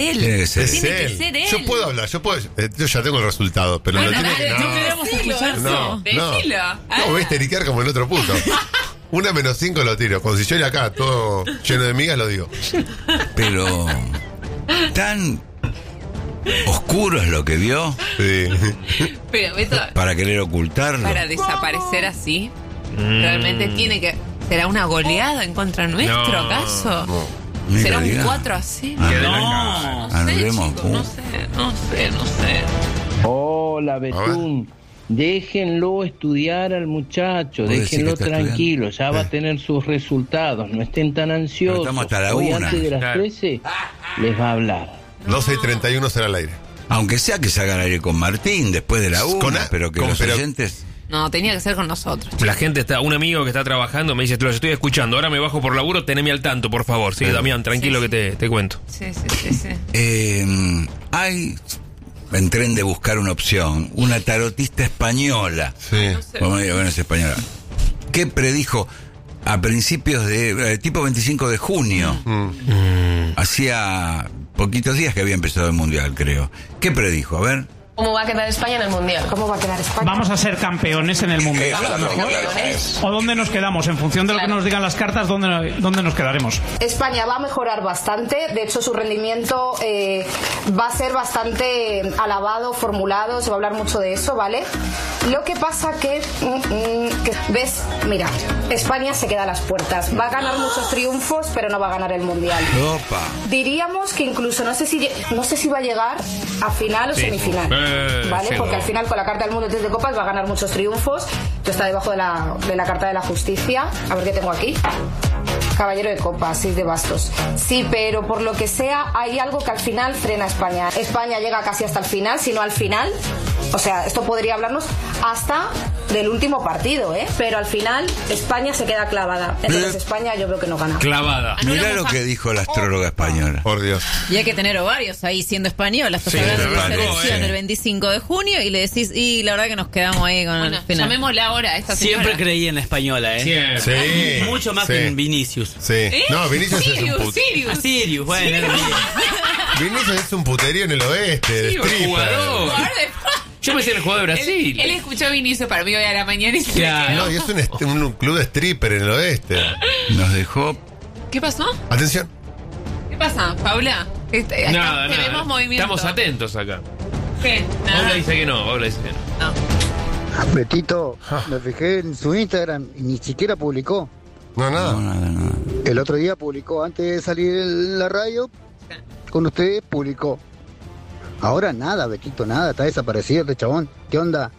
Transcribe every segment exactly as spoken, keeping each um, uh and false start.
Él. Tiene que ser, Tiene él. que ser él. Yo puedo hablar, yo puedo. eh, Yo ya tengo el resultado, pero Bueno, lo tiene dale, que. no queremos escuchar no, eso. no. Decilo. No, voy a esteriquear como el otro puto. Una menos cinco lo tiro. Como si yo era acá, todo lleno de migas, lo digo. Pero tan oscuro es lo que vio. Sí. Pero Beto, Para querer ocultarlo. para desaparecer así, realmente tiene que... ¿Será una goleada en contra nuestro, No, acaso? No. Ni ¿Será lo un diga. cuatro a cero? Ah, no. No sé, Anulemos. chicos, no sé, no sé, no sé. Hola, Betún. Déjenlo estudiar al muchacho, Vos decís déjenlo que está tranquilo, ya va a tener sus resultados, no estén tan ansiosos. Pero estamos hasta la Hoy una. antes de las Claro. trece les va a hablar. doce y treinta y uno será al aire. Aunque sea que salga al aire con Martín después de la Con una, a- pero que con- los pero- oyentes... No, tenía que ser con nosotros. La gente está, un amigo que está trabajando me dice, te los estoy escuchando, ahora me bajo por laburo, teneme al tanto, por favor. Sí, Damián, tranquilo Sí, que te, te cuento. Sí, sí, sí, sí. Eh, hay, en tren de buscar una opción, una tarotista española. Sí. No sé. Vamos a ir, bueno, es española. ¿Qué predijo a principios de, eh, tipo veinticinco de junio? Mm. Hacía poquitos días que había empezado el Mundial, creo. ¿Qué predijo? A ver. ¿Cómo va a quedar España en el Mundial? ¿Cómo va a quedar España? Vamos a ser campeones en el Mundial. Claro, a lo mejor. Campeones. ¿O dónde nos quedamos? En función de lo que Claro. nos digan las cartas, ¿dónde, dónde nos quedaremos? España va a mejorar bastante, de hecho su rendimiento eh, va a ser bastante alabado, formulado, se va a hablar mucho de eso, ¿vale? Lo que pasa que, mm, mm, que ves, mira, España se queda a las puertas, va a ganar muchos triunfos, pero no va a ganar el Mundial. Opa. Diríamos que incluso no sé si lle- no sé si va a llegar a final o Sí. semifinal, Eh, ¿vale? sí, Porque no. al final con la carta del mundo de tres de copas va a ganar muchos triunfos. Yo está debajo de la, de la carta de la justicia. A ver qué tengo aquí. Caballero de copas, seis de bastos. Sí, pero por lo que sea hay algo que al final frena a España. España llega casi hasta el final, si no al final. O sea, esto podría hablarnos hasta del último partido, ¿eh? Pero al final España se queda clavada. Entonces Eh. España yo creo que no gana. Clavada. Mirá lo que dijo la astróloga española. Por Dios. Y hay que tener ovarios ahí siendo española. Estás Sí, hablando de te la marcó, selección eh. el veinticinco de junio y le decís, y la verdad que nos quedamos ahí con Bueno, el final. llamémosla ahora a esta señora. Siempre creí en la española, ¿eh? Siempre. Sí. Mucho más sí. que en Vinicius. Sí. ¿Eh? No, Vinicius es un Sirius, put... Sirius. A Sirius, bueno, era bien. Vinicius es un puterío en el oeste, de Sí, stripper. jugador. Jugador de- Yo me sé el jugador de Brasil. Él, él escuchó a Vinicio para mí hoy a la mañana y se Claro. le quedó. No, y es un, est- un club de stripper en el oeste. Nos dejó... ¿Qué pasó? Atención. ¿Qué pasa, Paula? Este, acá Nada, tenemos nada. movimiento. Estamos atentos acá. ¿Qué? Nada. Paula dice que no, Paula dice que no. No. Betito, me fijé en su Instagram y ni siquiera publicó. No, nada. No, nada, nada. El otro día publicó, antes de salir en la radio, con ustedes publicó. Ahora nada, Betito, nada, está desaparecido este chabón. ¿Qué onda?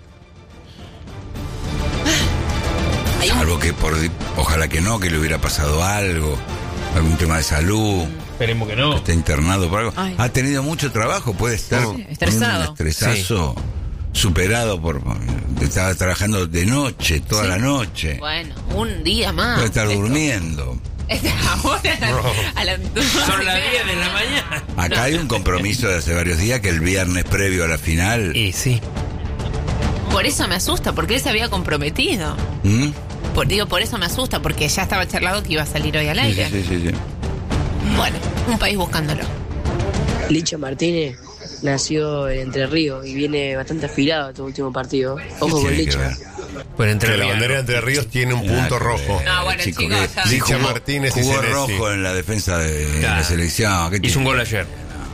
Salvo que por... Ojalá que no, que le hubiera pasado algo. Algún tema de salud. Esperemos que no. Está internado por algo. Ay. Ha tenido mucho trabajo, puede estar Sí, estresado. con un estresazo superado por... Estaba trabajando de noche, toda Sí. la noche. Bueno, un día más. Puede estar Esto- durmiendo. Este, ahora a la Son las diez de la mañana. Acá hay un compromiso de hace varios días que el viernes previo a la final... Y sí. Por eso me asusta, porque él se había comprometido. ¿Mm? Por, digo, por eso me asusta, porque ya estaba charlado que iba a salir hoy al Sí, aire. sí, sí, sí. Bueno, un país buscándolo. Licho Martínez nació en Entre Ríos y viene bastante afilado a este último partido. Ojo con Tiene que Licho. ver. Por entre Que la Ríos. bandera de Entre Ríos tiene un punto Ah, rojo. No, bueno, chico, chicos, que ya. sí Licha jugó- Martínez y jugó Senesi. rojo en la defensa de, de Claro. la selección. ¿Qué Hizo tiene? un gol ayer.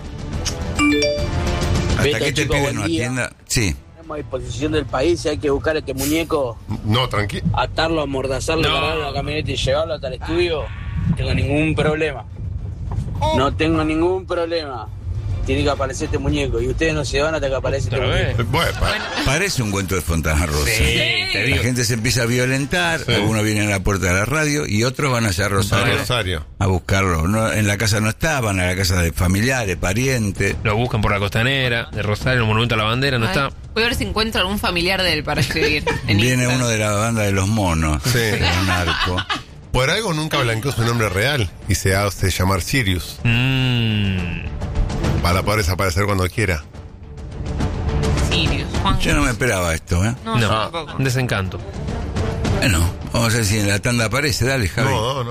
Hasta Beto, que este chico, pibe buen no día. atienda. Sí. Estamos a disposición del país y hay que buscar a este muñeco, No, tranquilo. atarlo, amordazarlo, No. cargarlo en la camioneta y llevarlo hasta el estudio. No tengo ningún problema. No tengo ningún problema. Tiene que aparecer este muñeco y ustedes no se van hasta que aparece este ¿Otra muñeco. vez? Bueno, pa- Parece un cuento de Fontana Rosa. Sí, te La digo. gente se empieza a violentar, Sí. algunos vienen a la puerta de la radio y otros van allá a Rosario, Rosario. a buscarlo. No, en la casa no estaban, a la casa de familiares, parientes. Lo buscan por la costanera, de Rosario, el monumento a la bandera, no Ay, está. voy a ver si encuentro algún familiar de él para escribir. en Viene Instagram. uno de la banda de los monos, Sí. de narco. Por algo nunca blanqueó su nombre real y se hace llamar Sirius Mmm. para poder desaparecer cuando quiera. Sirius, Juan. Yo no me esperaba esto, ¿eh? No, yo No, tampoco. un desencanto. Bueno, vamos a ver si en la tanda aparece. Dale, Javi. No, no, no.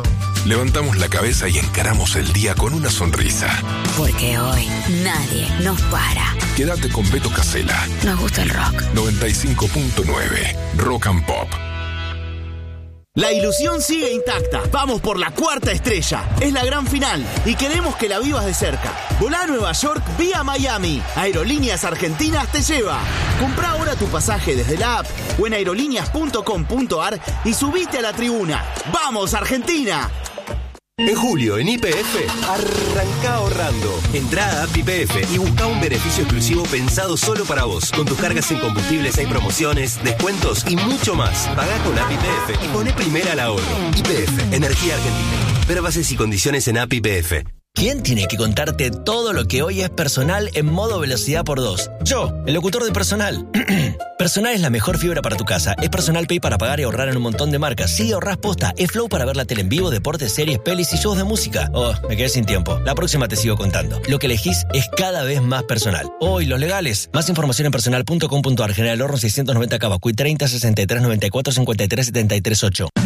levantamos la cabeza y encaramos el día con una sonrisa. Porque hoy nadie nos para. Quédate con Beto Casella. Nos gusta el rock. noventa y cinco punto nueve Rock and Pop. La ilusión sigue intacta. Vamos por la cuarta estrella. Es la gran final y queremos que la vivas de cerca. Volá a Nueva York vía Miami. Aerolíneas Argentinas te lleva. Comprá ahora tu pasaje desde la app o en aerolíneas punto com punto ar y subite a la tribuna. ¡Vamos, Argentina! En julio, en Y P F, arranca ahorrando. Entrá a App Y P F y busca un beneficio exclusivo pensado solo para vos. Con tus cargas en combustibles hay promociones, descuentos y mucho más. Pagá con App Y P F y poné primera al ahorro. Y P F, Energía Argentina. Ver bases y condiciones en App Y P F. ¿Quién tiene que contarte todo lo que hoy es Personal en modo velocidad por dos? Yo, el locutor de Personal. Personal es la mejor fibra para tu casa. Es Personal Pay para pagar y ahorrar en un montón de marcas. Sí, ahorrás posta. Es Flow para ver la tele en vivo, deportes, series, pelis y shows de música. Oh, me quedé sin tiempo. La próxima te sigo contando. Lo que elegís es cada vez más personal. Oh, y los legales. Más información en personal punto com punto ar. General Horno seiscientos noventa Cavacuy treinta sesenta y tres noventa y cuatro cincuenta y tres setenta y tres ocho.